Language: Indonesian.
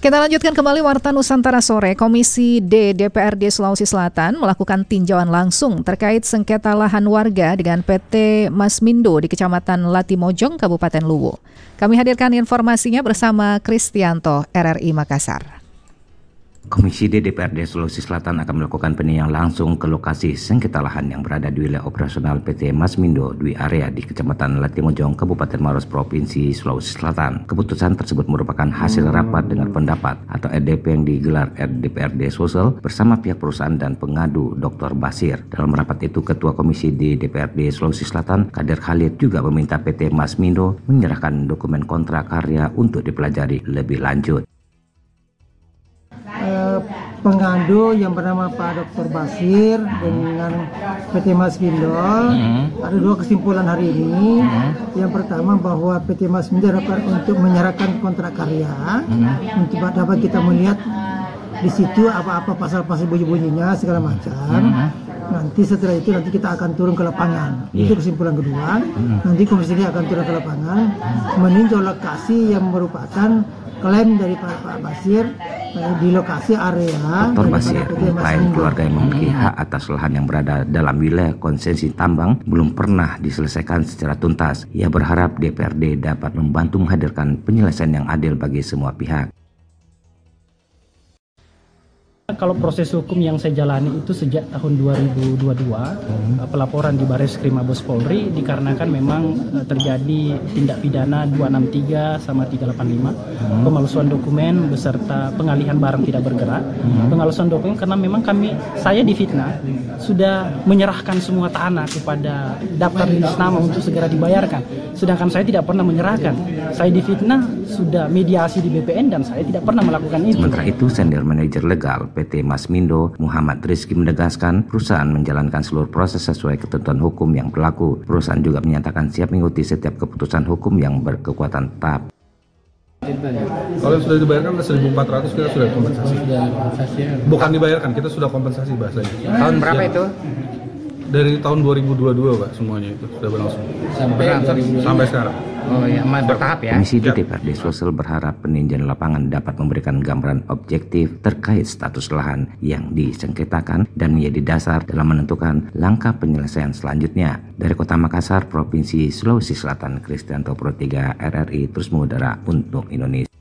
Kita lanjutkan kembali Warta Nusantara Sore. Komisi D DPRD Sulawesi Selatan melakukan tinjauan langsung terkait sengketa lahan warga dengan PT Masmindo di Kecamatan Latimojong, Kabupaten Luwu. Kami hadirkan informasinya bersama Kristianto, RRI Makassar. Komisi D DPRD Sulawesi Selatan akan melakukan peninjauan langsung ke lokasi sengketa lahan yang berada di wilayah operasional PT Masmindo di area di Kecamatan Latimojong, Kabupaten Maros, Provinsi Sulawesi Selatan. Keputusan tersebut merupakan hasil rapat dengar pendapat atau RDP yang digelar DPRD Sulsel bersama pihak perusahaan dan pengadu Dr. Basir. Dalam rapat itu, Ketua Komisi D DPRD Sulawesi Selatan, Kader Khalid, juga meminta PT Masmindo menyerahkan dokumen kontrak karya untuk dipelajari lebih lanjut. Pengadu yang bernama Pak Dr. Basir dengan PT Masmindo ada dua kesimpulan hari ini. Yang pertama bahwa PT Masmindo dapat untuk menyerahkan kontrak karya untuk dapat kita melihat di situ apa-apa pasal-pasal bunyi-bunyinya segala macam. Nanti setelah itu nanti kita akan turun ke lapangan. Itu kesimpulan kedua. Nanti komisi ini akan turun ke lapangan meninjau lokasi yang merupakan klaim dari Pak Basir di lokasi area. Dr. Basir mengklaim keluarga yang memiliki hak atas lahan yang berada dalam wilayah konsesi tambang belum pernah diselesaikan secara tuntas. Ia berharap DPRD dapat membantu menghadirkan penyelesaian yang adil bagi semua pihak. Kalau proses hukum yang saya jalani itu sejak tahun 2022, pelaporan di Bareskrim Mabes Polri dikarenakan memang terjadi tindak pidana 263 sama 385, pemalsuan dokumen beserta pengalihan barang tidak bergerak, pemalsuan dokumen karena memang saya difitnah, sudah menyerahkan semua tanah kepada daftar list nama untuk segera dibayarkan, sedangkan saya tidak pernah menyerahkan. Saya difitnah, sudah mediasi di BPN dan saya tidak pernah melakukan itu. Sementara itu, Senior Manager Legal PT Masmindo, Muhammad Rizky, menegaskan perusahaan menjalankan seluruh proses sesuai ketentuan hukum yang berlaku. Perusahaan juga menyatakan siap mengikuti setiap keputusan hukum yang berkekuatan tetap. Kalau sudah dibayarkan 1.400 kita sudah kompensasi. Bukan dibayarkan, kita sudah kompensasi bahasanya. Tahun berapa itu? Dari tahun 2022 Pak, semuanya itu sudah berlangsung. Sampai sekarang. Oh ya, bertahap ya. Komisi DPRD Sulsel berharap peninjauan lapangan dapat memberikan gambaran objektif terkait status lahan yang disengketakan dan menjadi dasar dalam menentukan langkah penyelesaian selanjutnya. Dari Kota Makassar, Provinsi Sulawesi Selatan, Kristianto Pro 3 RRI terus mengudara untuk Indonesia.